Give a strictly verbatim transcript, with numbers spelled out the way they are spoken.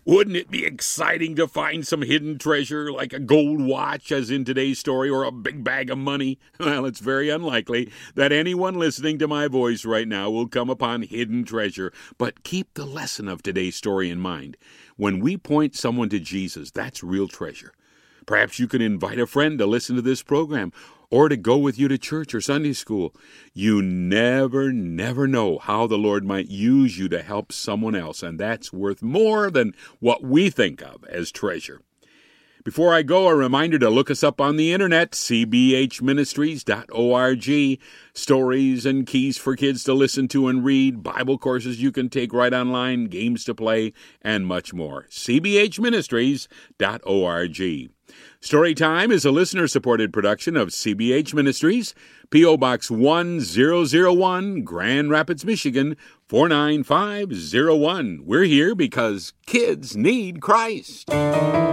Wouldn't it be exciting to find some hidden treasure like a gold watch as in today's story or a big bag of money? Well, it's very unlikely that anyone listening to my voice right now will come upon hidden treasure. But keep the lesson of today's story in mind. When we point someone to Jesus, that's real treasure. Perhaps you can invite a friend to listen to this program or to go with you to church or Sunday school. You never, never know how the Lord might use you to help someone else, and that's worth more than what we think of as treasure. Before I go, a reminder to look us up on the internet, c b h ministries dot org. Stories and keys for kids to listen to and read, Bible courses you can take right online, games to play, and much more. c b h ministries dot org. Storytime is a listener-supported production of C B H Ministries, P O. Box one thousand one, Grand Rapids, Michigan, four nine five zero one. We're here because kids need Christ.